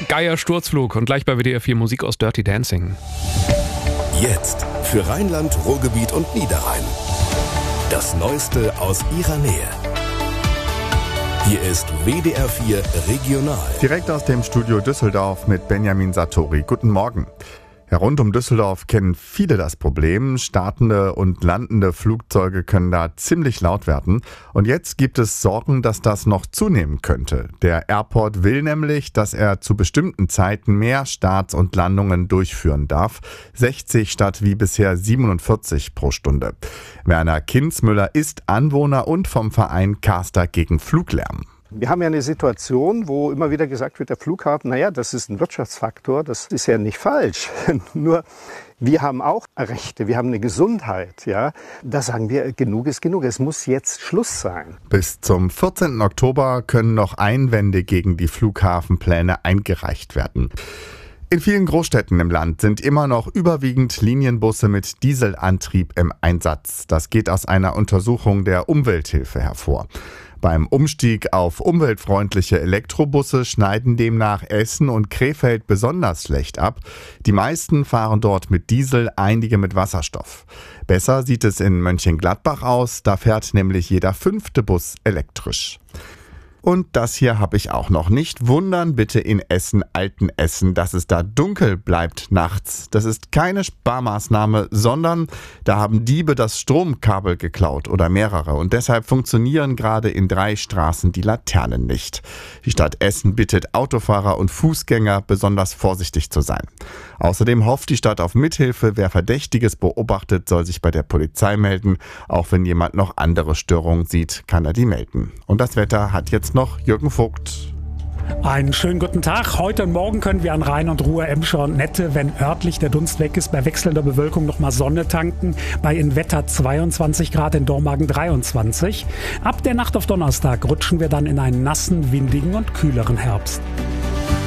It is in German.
Geier Sturzflug und gleich bei WDR 4 Musik aus Dirty Dancing. Jetzt für Rheinland, Ruhrgebiet und Niederrhein. Das Neueste aus ihrer Nähe. Hier ist WDR 4 Regional. Direkt aus dem Studio Düsseldorf mit Benjamin Sartori. Guten Morgen. Ja, rund um Düsseldorf kennen viele das Problem. Startende und landende Flugzeuge können da ziemlich laut werden. Und jetzt gibt es Sorgen, dass das noch zunehmen könnte. Der Airport will nämlich, dass er zu bestimmten Zeiten mehr Starts und Landungen durchführen darf. 60 statt wie bisher 47 pro Stunde. Werner Kinzmüller ist Anwohner und vom Verein Caster gegen Fluglärm. Wir haben ja eine Situation, wo immer wieder gesagt wird, der Flughafen, das ist ein Wirtschaftsfaktor, das ist ja nicht falsch. Nur wir haben auch Rechte, wir haben eine Gesundheit. Ja? Da sagen wir, genug ist genug, es muss jetzt Schluss sein. Bis zum 14. Oktober können noch Einwände gegen die Flughafenpläne eingereicht werden. In vielen Großstädten im Land sind immer noch überwiegend Linienbusse mit Dieselantrieb im Einsatz. Das geht aus einer Untersuchung der Umwelthilfe hervor. Beim Umstieg auf umweltfreundliche Elektrobusse schneiden demnach Essen und Krefeld besonders schlecht ab. Die meisten fahren dort mit Diesel, einige mit Wasserstoff. Besser sieht es in Mönchengladbach aus, da fährt nämlich jeder 5. Bus elektrisch. Und das hier habe ich auch noch. Nicht wundern bitte in Essen, Altenessen, dass es da dunkel bleibt nachts. Das ist keine Sparmaßnahme, sondern da haben Diebe das Stromkabel geklaut oder mehrere. Und deshalb funktionieren gerade in 3 Straßen die Laternen nicht. Die Stadt Essen bittet Autofahrer und Fußgänger, besonders vorsichtig zu sein. Außerdem hofft die Stadt auf Mithilfe. Wer Verdächtiges beobachtet, soll sich bei der Polizei melden. Auch wenn jemand noch andere Störungen sieht, kann er die melden. Und das Wetter hat jetzt noch Jürgen Vogt. Einen schönen guten Tag. Heute und morgen können wir an Rhein und Ruhr, Emscher und Nette, wenn örtlich der Dunst weg ist, bei wechselnder Bewölkung nochmal Sonne tanken. Bei in Wetter 22 Grad, in Dormagen 23. Ab der Nacht auf Donnerstag rutschen wir dann in einen nassen, windigen und kühleren Herbst.